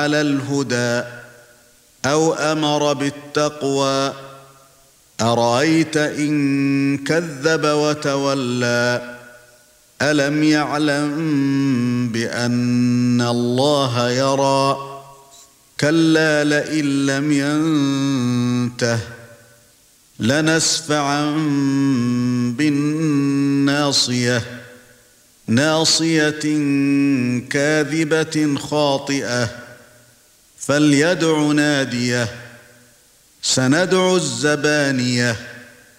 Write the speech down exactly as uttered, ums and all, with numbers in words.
على الهدى أو أمر بالتقوى أرأيت إن كذب وتولى ألم يعلم بأن الله يرى كلا لئن لم ينته لنسفعا بالناصية ناصية كاذبة خاطئة فليدع ناديه سندع الزبانية